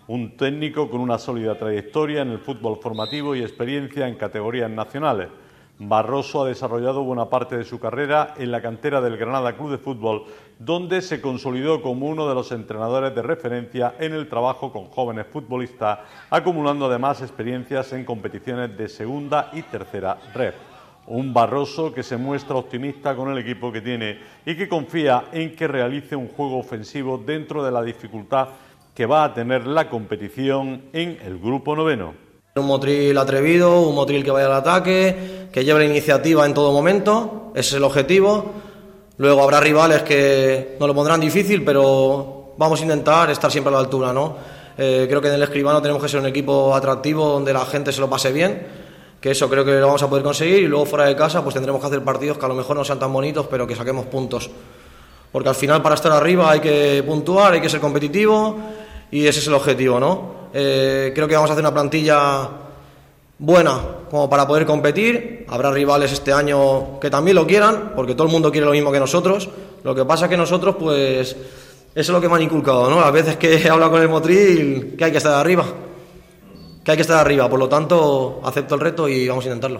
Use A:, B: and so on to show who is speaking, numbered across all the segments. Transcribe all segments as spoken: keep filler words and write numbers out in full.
A: un técnico con una sólida trayectoria en el fútbol formativo y experiencia en categorías nacionales. Barroso ha desarrollado buena parte de su carrera en la cantera del Granada Club de Fútbol, donde se consolidó como uno de los entrenadores de referencia en el trabajo con jóvenes futbolistas, acumulando además experiencias en competiciones de segunda y tercera ref. Un Barroso que se muestra optimista con el equipo que tiene y que confía en que realice un juego ofensivo dentro de la dificultad que va a tener la competición en el grupo noveno.
B: Un Motril atrevido, un Motril que vaya al ataque, que lleve la iniciativa en todo momento, ese es el objetivo. Luego habrá rivales que nos lo pondrán difícil, pero vamos a intentar estar siempre a la altura, ¿no? Eh, creo que en el Escribano tenemos que ser un equipo atractivo donde la gente se lo pase bien, que eso creo que lo vamos a poder conseguir, y luego fuera de casa pues tendremos que hacer partidos que a lo mejor no sean tan bonitos, pero que saquemos puntos. Porque al final para estar arriba hay que puntuar, hay que ser competitivo y ese es el objetivo, ¿no? Eh, creo que vamos a hacer una plantilla buena como para poder competir. Habrá rivales este año que también lo quieran, porque todo el mundo quiere lo mismo que nosotros. Lo que pasa es que nosotros, pues, eso es lo que me han inculcado, ¿no? Las veces que he hablado con el Motril, que hay que estar arriba, que hay que estar arriba. Por lo tanto, acepto el reto y vamos a intentarlo.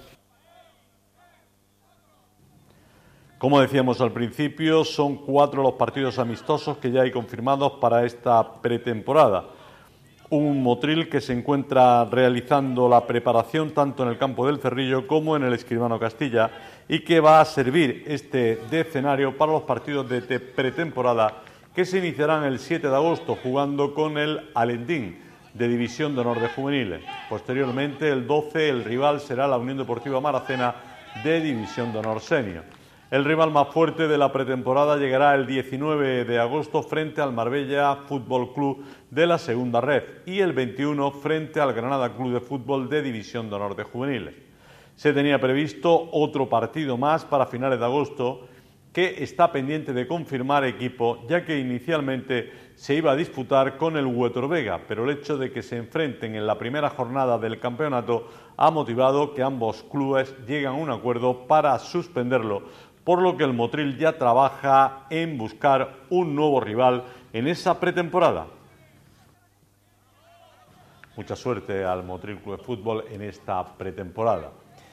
A: Como decíamos al principio, son cuatro los partidos amistosos que ya hay confirmados para esta pretemporada. Un Motril que se encuentra realizando la preparación tanto en el campo del Cerrillo como en el Escribano Castilla y que va a servir este de escenario para los partidos de pretemporada que se iniciarán el siete de agosto jugando con el Alendín de División de Honor de Juveniles. Posteriormente, el doce, el rival será la Unión Deportiva Maracena de División de Honor Senior. El rival más fuerte de la pretemporada llegará el diecinueve de agosto frente al Marbella Fútbol Club de la Segunda Red y el veintiuno frente al Granada Club de Fútbol de División de Honor de Juveniles. Se tenía previsto otro partido más para finales de agosto que está pendiente de confirmar equipo, ya que inicialmente se iba a disputar con el Huetor Vega, pero el hecho de que se enfrenten en la primera jornada del campeonato ha motivado que ambos clubes lleguen a un acuerdo para suspenderlo, por lo que el Motril ya trabaja en buscar un nuevo rival en esa pretemporada. Mucha suerte al Motril Club de Fútbol en esta pretemporada.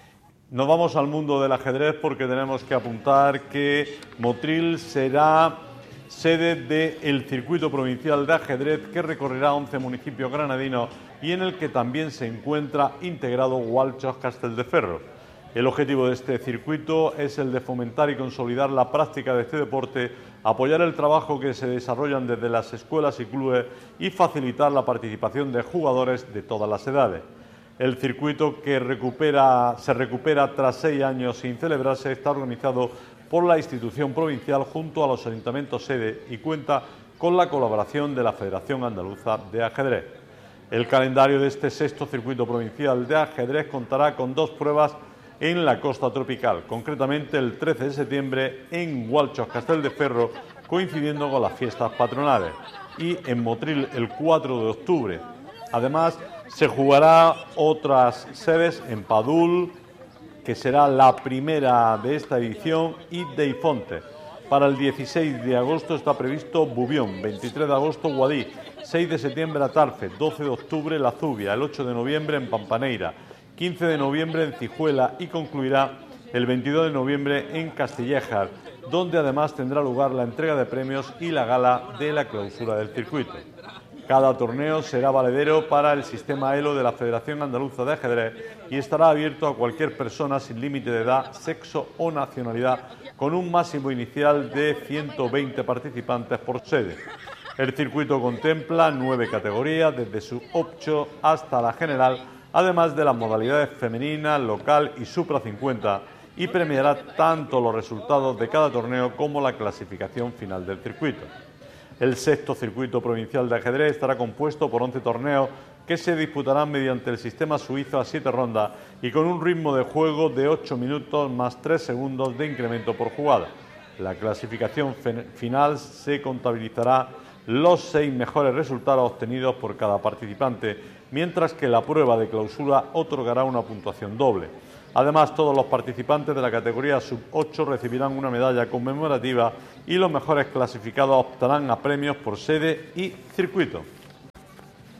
A: Nos vamos al mundo del ajedrez porque tenemos que apuntar que Motril será sede del circuito provincial de ajedrez que recorrerá once municipios granadinos y en el que también se encuentra integrado Gualchos Castelldefels. El objetivo de este circuito es el de fomentar y consolidar la práctica de este deporte, apoyar el trabajo que se desarrollan desde las escuelas y clubes y facilitar la participación de jugadores de todas las edades. El circuito, que recupera, se recupera tras seis años sin celebrarse, está organizado por la institución provincial junto a los ayuntamientos sede y cuenta con la colaboración de la Federación Andaluza de Ajedrez. El calendario de este sexto circuito provincial de ajedrez contará con dos pruebas en la costa tropical, concretamente el trece de septiembre en Gualchos Castelldefels, coincidiendo con las fiestas patronales, y en Motril el cuatro de octubre. Además, se jugará otras sedes en Padul, que será la primera de esta edición, y Deifonte. Para el dieciséis de agosto está previsto Bubión, veintitrés de agosto Guadix, seis de septiembre Atarfe, doce de octubre La Zubia, el ocho de noviembre en Pampaneira, quince de noviembre en Cijuela y concluirá el veintidós de noviembre en Castillejar, donde además tendrá lugar la entrega de premios y la gala de la clausura del circuito. Cada torneo será valedero para el sistema ELO de la Federación Andaluza de Ajedrez y estará abierto a cualquier persona sin límite de edad, sexo o nacionalidad, con un máximo inicial de ciento veinte participantes por sede. El circuito contempla nueve categorías, desde sub ocho hasta la general, además de las modalidades femenina, local y supra cincuenta, y premiará tanto los resultados de cada torneo como la clasificación final del circuito. El sexto circuito provincial de ajedrez estará compuesto por once torneos que se disputarán mediante el sistema suizo a siete rondas y con un ritmo de juego de ocho minutos más tres segundos de incremento por jugada. La clasificación final se contabilizará los seis mejores resultados obtenidos por cada participante, mientras que la prueba de clausura otorgará una puntuación doble. Además, todos los participantes de la categoría sub ocho recibirán una medalla conmemorativa y los mejores clasificados optarán a premios por sede y circuito.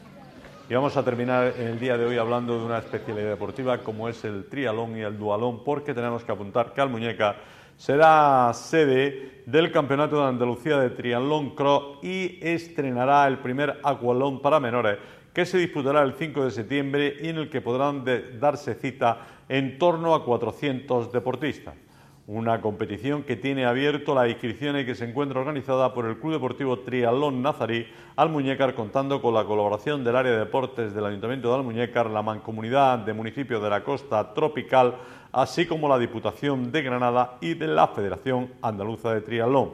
A: Y vamos a terminar en el día de hoy hablando de una especialidad deportiva como es el triatlón y el dualón, porque tenemos que apuntar que Almuñécar será sede del Campeonato de Andalucía de Triatlón Cross y estrenará el primer aqualón para menores que se disputará el cinco de septiembre y en el que podrán de, darse cita en torno a cuatrocientos deportistas. Una competición que tiene abierto la inscripción y que se encuentra organizada por el Club Deportivo Triatlón Nazarí Almuñécar, contando con la colaboración del área de deportes del Ayuntamiento de Almuñécar, la Mancomunidad de Municipios de la Costa Tropical, así como la Diputación de Granada y de la Federación Andaluza de Triatlón.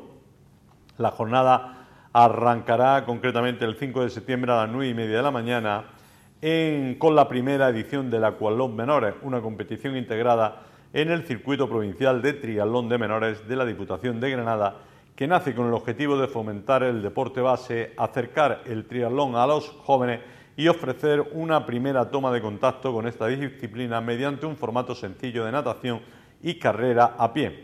A: La jornada arrancará concretamente el cinco de septiembre a las nueve y media de la mañana en, con la primera edición del Aqualón Menores, una competición integrada en el Circuito Provincial de Triatlón de Menores de la Diputación de Granada, que nace con el objetivo de fomentar el deporte base, acercar el triatlón a los jóvenes y ofrecer una primera toma de contacto con esta disciplina mediante un formato sencillo de natación y carrera a pie.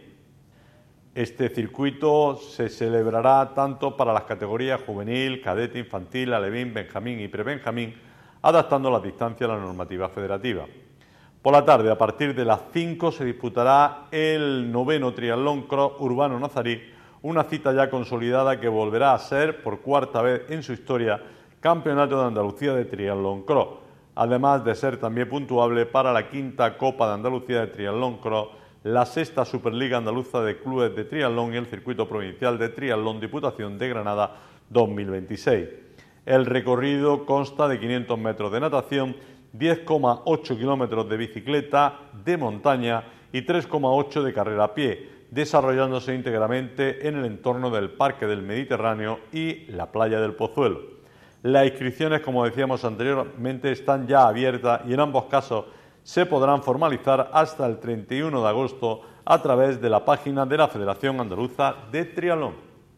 A: Este circuito se celebrará tanto para las categorías juvenil, cadete, infantil, alevín, benjamín y prebenjamín, adaptando las distancias a la normativa federativa. Por la tarde, a partir de las cinco, se disputará el noveno Triatlón Cross Urbano Nazarí, una cita ya consolidada que volverá a ser, por cuarta vez en su historia, Campeonato de Andalucía de Triatlón Cross, además de ser también puntuable para la quinta Copa de Andalucía de Triatlón Cross, la sexta Superliga Andaluza de Clubes de Triatlón y el Circuito Provincial de Triatlón Diputación de Granada dos mil veintiséis. El recorrido consta de quinientos metros de natación, diez coma ocho kilómetros de bicicleta de montaña y tres coma ocho de carrera a pie, desarrollándose íntegramente en el entorno del Parque del Mediterráneo y la playa del Pozuelo. Las inscripciones, como decíamos anteriormente, están ya abiertas y en ambos casos se podrán formalizar hasta el treinta y uno de agosto a través de la página de la Federación Andaluza de Triatlón.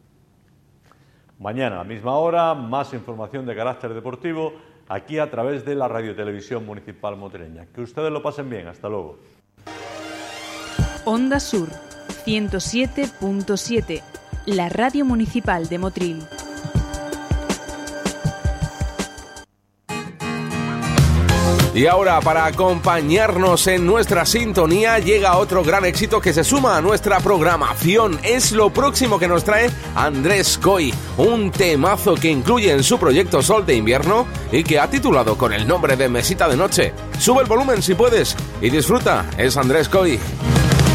A: Mañana a la misma hora, más información de carácter deportivo, aquí a través de la Radiotelevisión Municipal Motrileña. Que ustedes lo pasen bien. Hasta luego.
C: Onda Sur, ciento siete punto siete, la Radio Municipal de Motril.
D: Y ahora, para acompañarnos en nuestra sintonía, llega otro gran éxito que se suma a nuestra programación. Es lo próximo que nos trae Andrés Coy, un temazo que incluye en su proyecto Sol de Invierno y que ha titulado con el nombre de Mesita de Noche. Sube el volumen si puedes y disfruta. Es Andrés Coy.